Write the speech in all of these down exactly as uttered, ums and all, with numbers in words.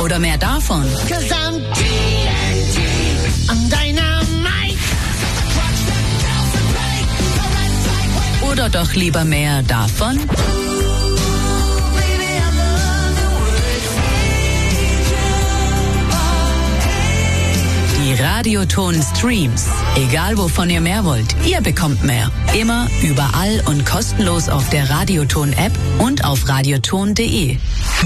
oder mehr davon? Oder doch lieber mehr davon? Die Radioton-Streams. Egal wovon ihr mehr wollt, ihr bekommt mehr. Immer, überall und kostenlos auf der Radioton-App und auf radioton punkt de.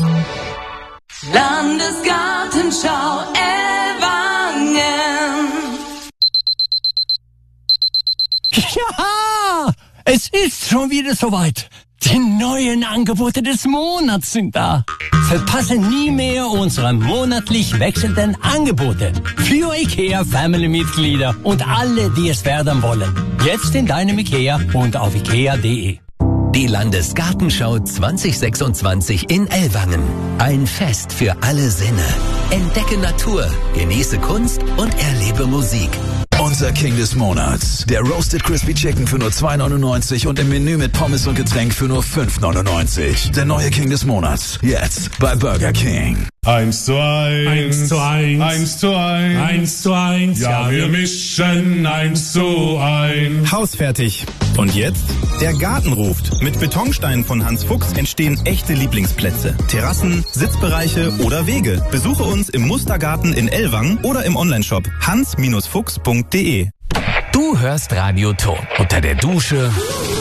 Landesgartenschau Ellwangen. Ja, es ist schon wieder soweit. Die neuen Angebote des Monats sind da. Verpasse nie mehr unsere monatlich wechselnden Angebote für IKEA-Family-Mitglieder und alle, die es werden wollen. Jetzt in deinem IKEA und auf ikea punkt de. Die Landesgartenschau zwanzig sechsundzwanzig in Ellwangen. Ein Fest für alle Sinne. Entdecke Natur, genieße Kunst und erlebe Musik. Unser King des Monats. Der Roasted Crispy Chicken für nur zwei neunundneunzig und im Menü mit Pommes und Getränk für nur fünf neunundneunzig. Der neue King des Monats. Jetzt bei Burger King. Eins zu eins. Eins zu eins. Eins zu eins. Eins zu eins. Ja, wir mischen eins zu eins. Hausfertig. Und jetzt? Der Garten ruft. Mit Betonsteinen von Hans Fuchs entstehen echte Lieblingsplätze. Terrassen, Sitzbereiche oder Wege. Besuche uns im Mustergarten in Ellwangen oder im Onlineshop hans fuchs punkt de. Du hörst Radioton unter der Dusche,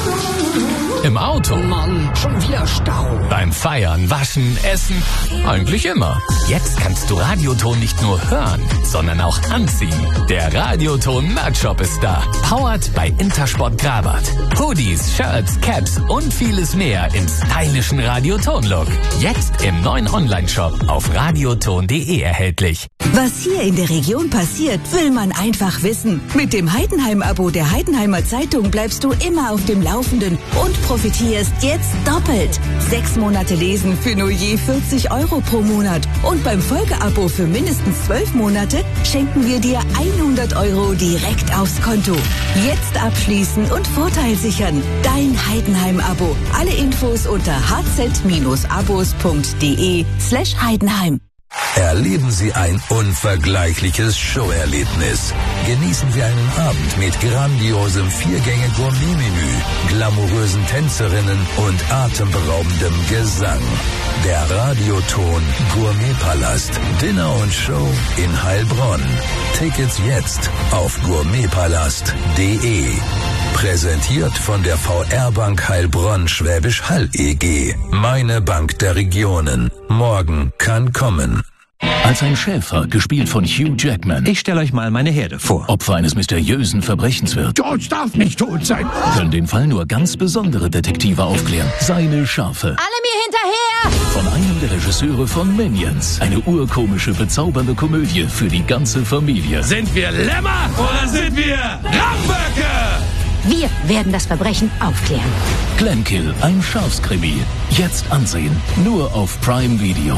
im Auto, Mann, schon wieder Stau. beim Feiern, Waschen, Essen, eigentlich immer. Jetzt kannst du Radioton nicht nur hören, sondern auch anziehen. Der Radioton Merch-Shop ist da. Powered bei Intersport Grabat. Hoodies, Shirts, Caps und vieles mehr im stylischen Radioton-Look. Jetzt im neuen Online-Shop auf radioton punkt de erhältlich. Was hier in der Region passiert, will man einfach wissen. Mit dem Heidenheim-Abo der Heidenheimer Zeitung bleibst du immer auf dem Laufenden und profitierst jetzt doppelt. Sechs Monate lesen für nur je vierzig Euro pro Monat. Und beim Folgeabo für mindestens zwölf Monate schenken wir dir hundert Euro direkt aufs Konto. Jetzt abschließen und Vorteil sichern. Dein Heidenheim-Abo. Alle Infos unter hz-abos punkt de slash Heidenheim. Erleben Sie ein unvergleichliches Showerlebnis. Genießen Sie einen Abend mit grandiosem Viergänge-Gourmet-Menü, glamourösen Tänzerinnen und atemberaubendem Gesang. Der Radioton Gourmetpalast. Dinner und Show in Heilbronn. Tickets jetzt auf gourmetpalast punkt de. Präsentiert von der V R-Bank Heilbronn Schwäbisch Hall E G. Meine Bank der Regionen. Morgen kann kommen. Als ein Schäfer, gespielt von Hugh Jackman. Ich stelle euch mal meine Herde vor. Opfer eines mysteriösen Verbrechens wird. George darf nicht tot sein. Können den Fall nur ganz besondere Detektive aufklären. Seine Schafe. Alle mir hinterher! Von einem der Regisseure von Minions. Eine urkomische, bezaubernde Komödie für die ganze Familie. Sind wir Lämmer oder sind wir Ramböcke? Wir werden das Verbrechen aufklären. Glenkill, ein Schafskrimi. Jetzt ansehen. Nur auf Prime Video.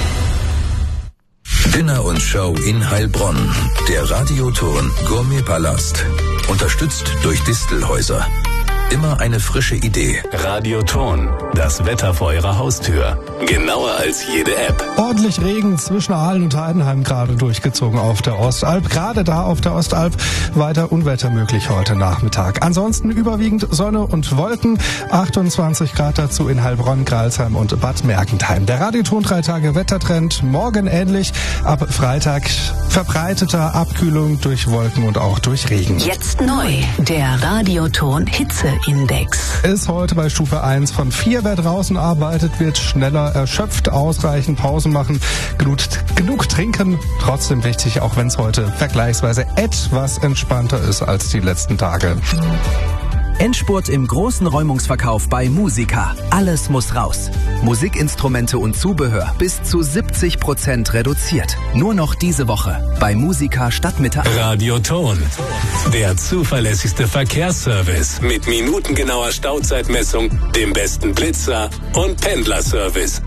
Dinner und Show in Heilbronn. Der Radioton Gourmetpalast. Unterstützt durch Distelhäuser. Immer eine frische Idee. Radioton, das Wetter vor Ihrer Haustür. Genauer als jede App. Ordentlich Regen zwischen Aalen und Heidenheim gerade durchgezogen auf der Ostalb. Gerade da auf der Ostalb weiter Unwetter möglich heute Nachmittag. Ansonsten überwiegend Sonne und Wolken. achtundzwanzig Grad dazu in Heilbronn, Gralsheim und Bad Mergentheim. Der Radioton drei Tage Wettertrend. Morgen ähnlich. Ab Freitag verbreiteter Abkühlung durch Wolken und auch durch Regen. Jetzt neu, der Radioton Hitzeindex. Ist heute bei Stufe eins von vier. Wer draußen arbeitet, wird schneller erschöpft, ausreichend Pausen machen, genug, genug trinken. Trotzdem wichtig, auch wenn es heute vergleichsweise etwas entspannter ist als die letzten Tage. Endspurt im großen Räumungsverkauf bei Musica. Alles muss raus. Musikinstrumente und Zubehör bis zu siebzig Prozent reduziert. Nur noch diese Woche bei Musica Stadtmitte. Radioton, der zuverlässigste Verkehrsservice mit minutengenauer Stauzeitmessung, dem besten Blitzer und Pendlerservice.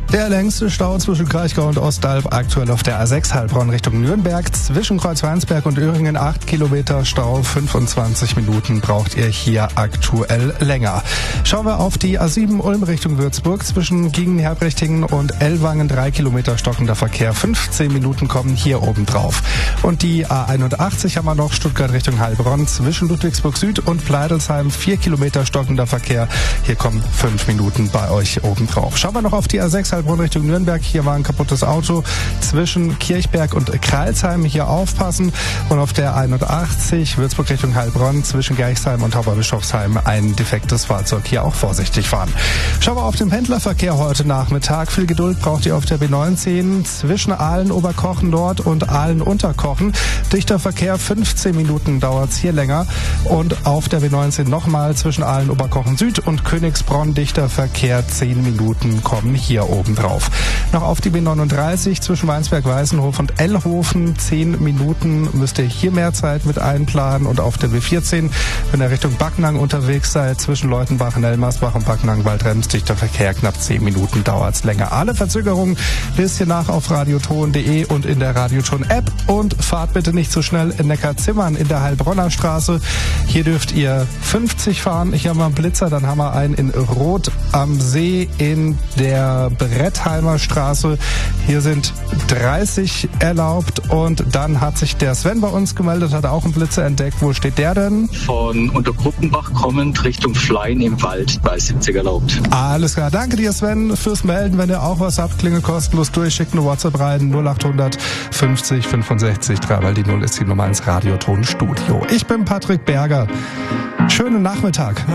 Der längste Stau zwischen Kraichgau und Ostalb aktuell auf der A sechs Heilbronn Richtung Nürnberg. Zwischen Kreuzweinsberg und Öhringen acht Kilometer Stau. fünfundzwanzig Minuten braucht ihr hier aktuell länger. Schauen wir auf die A sieben Ulm Richtung Würzburg. Zwischen Gingen-Herbrichtingen und Ellwangen drei Kilometer stockender Verkehr. fünfzehn Minuten kommen hier oben drauf. Und die A einundachtzig haben wir noch Stuttgart Richtung Heilbronn. Zwischen Ludwigsburg Süd und Pleidelsheim vier Kilometer stockender Verkehr. Hier kommen fünf Minuten bei euch oben drauf. Schauen wir noch auf die A sechs Heilbronn Richtung Nürnberg. Hier war ein kaputtes Auto zwischen Kirchberg und Kreilsheim. Hier aufpassen. Und auf der einundachtzig Würzburg Richtung Heilbronn zwischen Gerchsheim und Tauberbischofsheim ein defektes Fahrzeug. Hier auch vorsichtig fahren. Schauen wir auf den Pendlerverkehr heute Nachmittag. Viel Geduld braucht ihr auf der B neunzehn zwischen Aalen-Oberkochen Nord und Aalen-Unterkochen. Dichter Verkehr, fünfzehn Minuten dauert es hier länger. Und auf der B neunzehn nochmal zwischen Aalen-Oberkochen Süd und Königsbronn dichter Verkehr, zehn Minuten kommen hier oben drauf. Noch auf die B neununddreißig zwischen Weinsberg-Weißenhof und Ellhofen, zehn Minuten müsst ihr hier mehr Zeit mit einplanen. Und auf der B vierzehn, wenn ihr Richtung Backnang unterwegs seid, zwischen Leutenbach, Nelmersbach und Backnang, Waldrems, dichter Verkehr, knapp zehn Minuten dauert es länger. Alle Verzögerungen lest ihr nach auf radioton punkt de und in der Radioton-App. Und fahrt bitte nicht so schnell in Neckarzimmern in der Heilbronner Straße. Hier dürft ihr fünfzig fahren. Hier haben wir einen Blitzer, dann haben wir einen in Rot am See in der Brettheimer Straße. Hier sind dreißig erlaubt und dann hat sich der Sven bei uns gemeldet, hat auch einen Blitzer entdeckt. Wo steht der denn? Von Untergruppenbach kommend Richtung Flein im Wald bei siebzig erlaubt. Alles klar. Danke dir, Sven, fürs Melden. Wenn ihr auch was habt, klingelt kostenlos durch, schickt eine WhatsApp rein, null achthundert fünfzig fünfundsechzig drei, weil die null ist die Nummer ins Radioton Studio. Ich bin Patrick Berger. Schönen Nachmittag.